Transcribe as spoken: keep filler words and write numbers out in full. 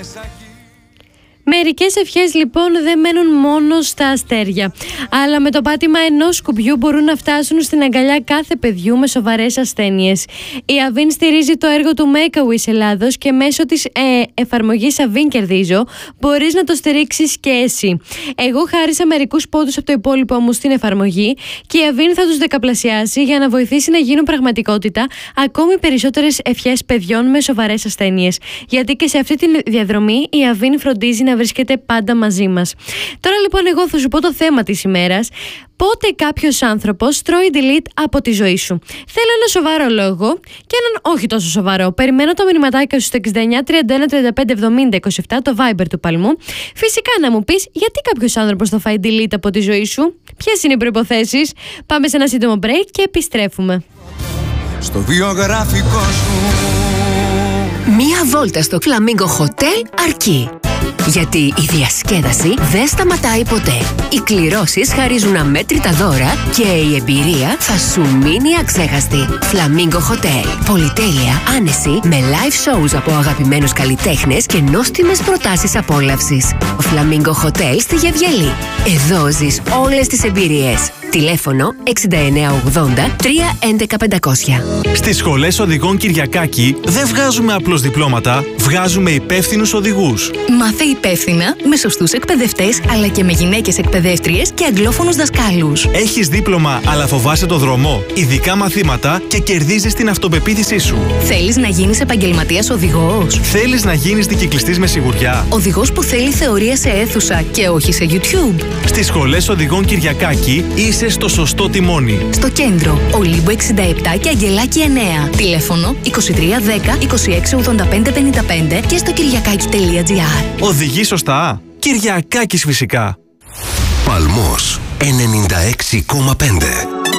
Μερικές ευχές λοιπόν δεν μένουν μόνο στα αστέρια, αλλά με το πάτημα ενός σκουμπιού μπορούν να φτάσουν στην αγκαλιά κάθε παιδιού με σοβαρές ασθένειες. Η Avin στηρίζει το έργο του Make a Wish Ελλάδος και μέσω της ε, εφαρμογής Avin Κερδίζω μπορείς να το στηρίξεις και εσύ. Εγώ χάρισα μερικούς πόντους από το υπόλοιπο μου στην εφαρμογή και η Avin θα τους δεκαπλασιάσει για να βοηθήσει να γίνουν πραγματικότητα ακόμη περισσότερες ευχές παιδιών με σοβαρές ασθένειες. Γιατί και σε αυτή τη διαδρομή η Avin φροντίζει να βρίσκεται πάντα μαζί μας. Τώρα λοιπόν εγώ θα σου πω το θέμα της ημέρας. Πότε κάποιος άνθρωπος τρώει delete από τη ζωή σου? Θέλω ένα σοβαρό λόγο και έναν όχι τόσο σοβαρό. Περιμένω το μηνυματάκι σου στο εξήντα εννιά τριάντα ένα τριάντα πέντε εβδομήντα είκοσι επτά, το Viber του Παλμού. Φυσικά να μου πεις γιατί κάποιος άνθρωπος θα φάει delete από τη ζωή σου, ποιες είναι οι προϋποθέσεις. Πάμε σε ένα σύντομο break και επιστρέφουμε. Στο βιογραφικό σου μία βόλτα στο Flamingo Hotel αρκεί. Γιατί η διασκέδαση δεν σταματάει ποτέ. Οι κληρώσεις χαρίζουν αμέτρητα δώρα και η εμπειρία θα σου μείνει αξέχαστη. Flamingo Hotel. Πολυτέλεια, άνεση, με live shows από αγαπημένους καλλιτέχνες και νόστιμες προτάσεις απόλαυσης. Flamingo Hotel στη Γευγελή. Εδώ ζεις όλες τις εμπειρίες. Τηλέφωνο εξήντα εννιά ογδόντα τρία έντεκα πεντακόσια. Στις σχολές οδηγών Κυριακάκη δεν βγάζουμε απλώς διπλώματα, βγάζουμε υπεύθυνους οδηγούς. Μάθε υπεύθυνα με σωστούς εκπαιδευτές αλλά και με γυναίκες εκπαιδεύτριες και αγγλόφωνους δασκάλους. Έχεις δίπλωμα αλλά φοβάσαι το δρόμο, ειδικά μαθήματα και κερδίζεις την αυτοπεποίθησή σου. Θέλεις να γίνεις επαγγελματίας οδηγός? Θέλεις να γίνεις δικυκλιστής με σιγουριά? Οδηγός που θέλει θεωρία σε αίθουσα και όχι σε YouTube? Στις σχολές οδηγών Κυριακάκη είσαι στο σωστό τιμόνι. Στο κέντρο, Ολύμπου εξήντα επτά και Αγγελάκη εννέα. Τηλέφωνο είκοσι τρία δέκα είκοσι έξι ογδόντα πέντε πενήντα πέντε και στο κυριακάκι τελεία τζι άρ. Οδηγεί σωστά. Κυριακάκης φυσικά. Παλμός ενενήντα έξι κόμμα πέντε.